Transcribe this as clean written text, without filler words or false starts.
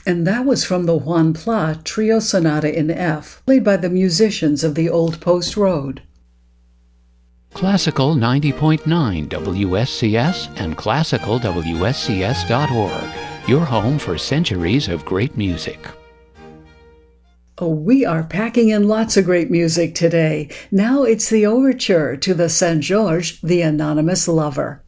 And that was from the Juan Pla Trio Sonata in F, played by the musicians of the Old Post Road. Classical 90.9 WSCS and classicalwscs.org, your home for centuries of great music. Oh, we are packing in lots of great music today. Now it's the overture to the Saint George, the Anonymous Lover.